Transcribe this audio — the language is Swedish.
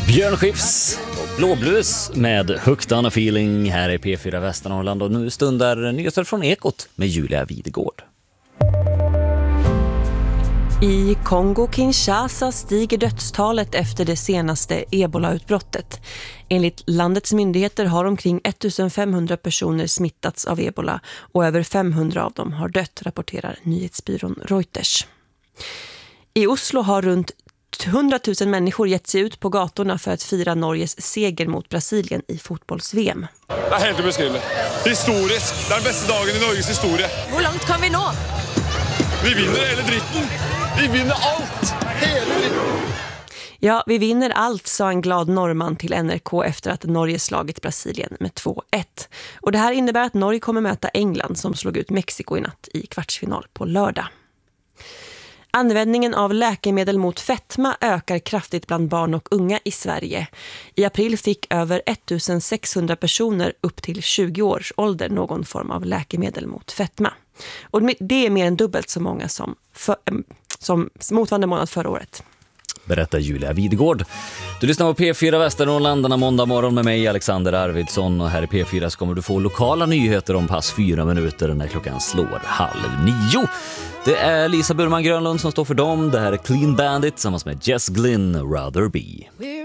Björn Skifs och Blåblus med Hooked on a Feeling här i P4 Västernorrland, och nu stundar nyheter från Ekot med Julia Videgård. I Kongo-Kinshasa stiger dödstalet efter det senaste ebola-utbrottet. Enligt landets myndigheter har omkring 1500 personer smittats av ebola och över 500 av dem har dött, rapporterar nyhetsbyrån Reuters. I Oslo har runt 100 000 människor gett sig ut på gatorna för att fira Norges seger mot Brasilien i fotbolls-VM. Det är helt obeskrivligt. Historisk. Det är den bästa dagen i Norges historia. Hur långt kan vi nå? Vi vinner hela dritten. Vi vinner allt. Hela dritten. Ja, vi vinner allt, sa en glad norrman till NRK efter att Norge slagit Brasilien med 2-1. Och det här innebär att Norge kommer möta England som slog ut Mexiko i natt i kvartsfinal på lördag. Användningen av läkemedel mot fetma ökar kraftigt bland barn och unga i Sverige. I april fick över 1600 personer upp till 20 års ålder någon form av läkemedel mot fetma. Och det är mer än dubbelt så många som motsvarande månad förra året. Berättar Julia Videgård. Du lyssnar på P4 Västernorrland denna måndag morgon med mig, Alexander Arvidsson. Och här i P4 så kommer du få lokala nyheter om pass 4 minuter när klockan slår 8:30. Det är Lisa Burman Grönlund som står för dem. Det här är Clean Bandit tillsammans med Jess Glynn, Rather Be.